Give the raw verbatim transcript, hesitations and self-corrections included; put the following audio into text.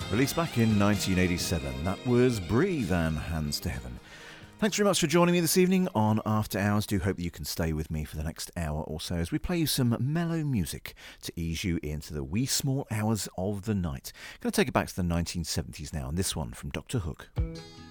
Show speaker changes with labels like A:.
A: Released back in nineteen eighty-seven, that was Breathe and Hands to Heaven. Thanks very much for joining me this evening on After Hours. Do hope that you can stay with me for the next hour or so as we play you some mellow music to ease you into the wee small hours of the night. Going to take it back to the nineteen seventies now, and this one from Doctor Hook.